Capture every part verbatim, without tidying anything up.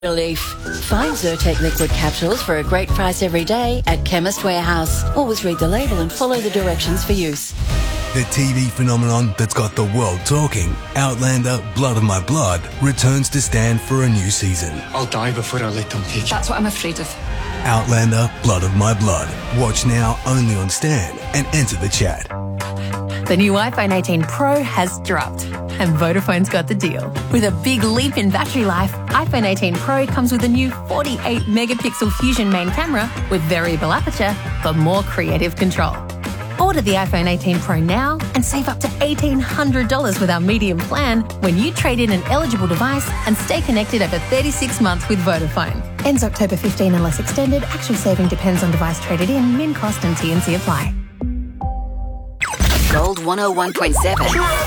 Relief. Find Zyrtec liquid capsules for a great price every day at Chemist Warehouse. Always read the label and follow the directions for use. The T V phenomenon that's got the world talking, Outlander Blood of My Blood, returns to stand for a new season. I'll die before I let them take you. That's what I'm afraid of. Outlander Blood of My Blood. Watch now only on Stan and enter the chat. The new iPhone eighteen Pro has dropped, and Vodafone's got the deal. With a big leap in battery life, iPhone eighteen Pro comes with a new forty-eight megapixel Fusion main camera with variable aperture for more creative control. Order the iPhone eighteen Pro now and save up to eighteen hundred dollars with our medium plan when you trade in an eligible device and stay connected over thirty-six months with Vodafone. Ends October fifteenth unless extended. Actual saving depends on device traded in. Min cost and T and C apply. Gold one oh one point seven.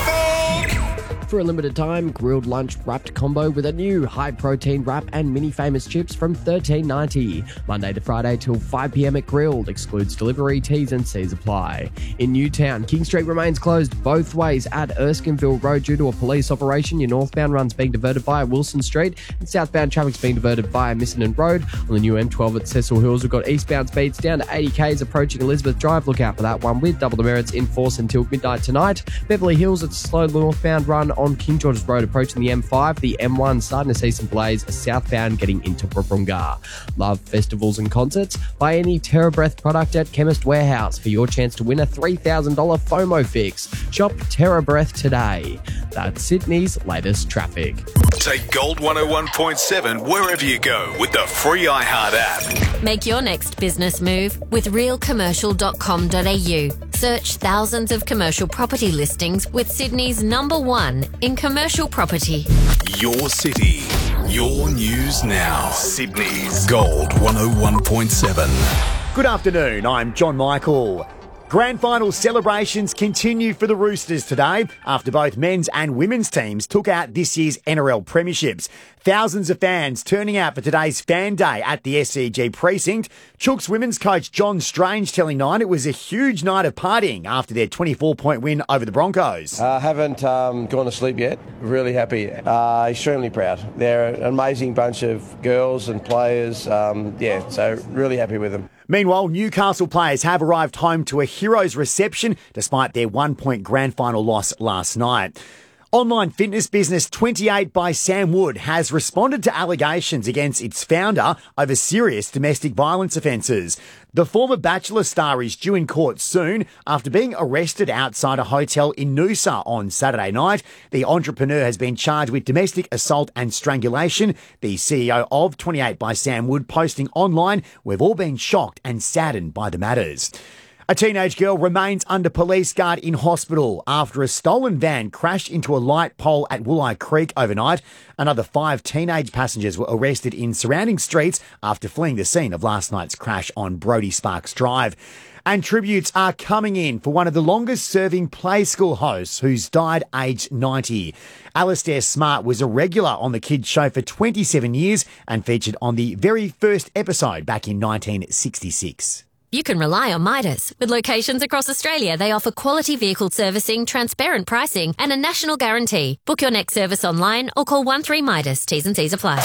For a limited time, grilled lunch wrapped combo with a new high-protein wrap and mini famous chips from thirteen ninety. Monday to Friday till five p.m. at Grilled. Excludes delivery, T's and C's apply. In Newtown, King Street remains closed both ways at Erskineville Road due to a police operation. Your northbound run's being diverted via Wilson Street and southbound traffic's being diverted via Missenden Road. On the new M twelve at Cecil Hills, we've got eastbound speeds down to eighty k's approaching Elizabeth Drive. Look out for that one with double demerits in force until midnight tonight. Beverly Hills, it's a slow northbound run on King George's Road approaching the M five. The M one starting to see some delays southbound getting into Burrunga. Love festivals and concerts? Buy any TerraBreath product at Chemist Warehouse for your chance to win a three thousand dollars FOMO fix. Shop TerraBreath today. That's Sydney's latest traffic. Take Gold one oh one point seven wherever you go with the free iHeart app. Make your next business move with real commercial dot com dot a u. Search thousands of commercial property listings with Sydney's number one in commercial property. Your city, your news now. Sydney's Gold one oh one point seven. Good afternoon, I'm John Michael. Grand final celebrations continue for the Roosters today after both men's and women's teams took out this year's N R L premierships. Thousands of fans turning out for today's fan day at the S C G precinct. Chooks women's coach John Strange telling Nine it was a huge night of partying after their twenty-four point win over the Broncos. I uh, haven't um, gone to sleep yet. Really happy. Uh, extremely proud. They're an amazing bunch of girls and players. Um, yeah, so really happy with them. Meanwhile, Newcastle players have arrived home to a heroes reception despite their one-point grand final loss last night. Online fitness business twenty-eight by Sam Wood has responded to allegations against its founder over serious domestic violence offences. The former Bachelor star is due in court soon after being arrested outside a hotel in Noosa on Saturday night. The entrepreneur has been charged with domestic assault and strangulation. The C E O of twenty-eight by Sam Wood posting online, "We've all been shocked and saddened by the matters." A teenage girl remains under police guard in hospital after a stolen van crashed into a light pole at Woolai Creek overnight. Another five teenage passengers were arrested in surrounding streets after fleeing the scene of last night's crash on Brodie Sparks Drive. And tributes are coming in for one of the longest-serving Play School hosts who's died aged ninety. Alastair Smart was a regular on the kids' show for twenty-seven years and featured on the very first episode back in nineteen sixty-six. You can rely on Midas. With locations across Australia, they offer quality vehicle servicing, transparent pricing, and a national guarantee. Book your next service online or call one three Midas. T's and C's apply.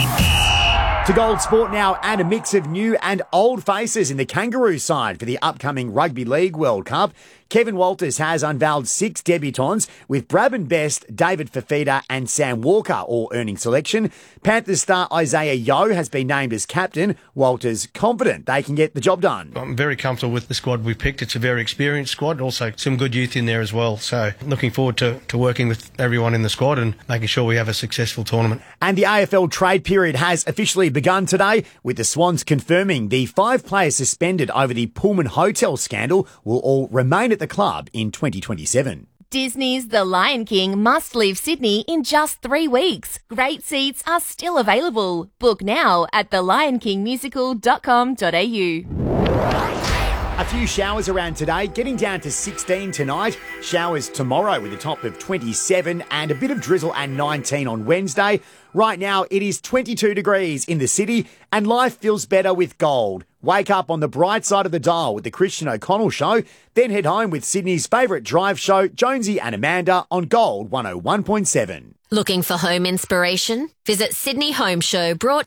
To Gold Sport now, and a mix of new and old faces in the Kangaroo side for the upcoming Rugby League World Cup. Kevin Walters has unveiled six debutants, with Brabham Best, David Fafita and Sam Walker all earning selection. Panthers star Isaiah Yeo has been named as captain. Walters confident they can get the job done. I'm very comfortable with the squad we've picked. It's a very experienced squad, also some good youth in there as well. So looking forward to, to working with everyone in the squad and making sure we have a successful tournament. And the A F L trade period has officially begun today, with the Swans confirming the five players suspended over the Pullman Hotel scandal will all remain at the club in twenty twenty-seven. Disney's The Lion King must leave Sydney in just three weeks. Great seats are still available. Book now at the lion king musical dot com dot a u. A few showers around today, getting down to sixteen tonight. Showers tomorrow with a top of twenty-seven and a bit of drizzle and nineteen on Wednesday. Right now it is twenty-two degrees in the city and life feels better with gold. Wake up on the bright side of the dial with the Christian O'Connell Show, then head home with Sydney's favourite drive show, Jonesy and Amanda, on Gold one oh one point seven. Looking for home inspiration? Visit Sydney Home Show, brought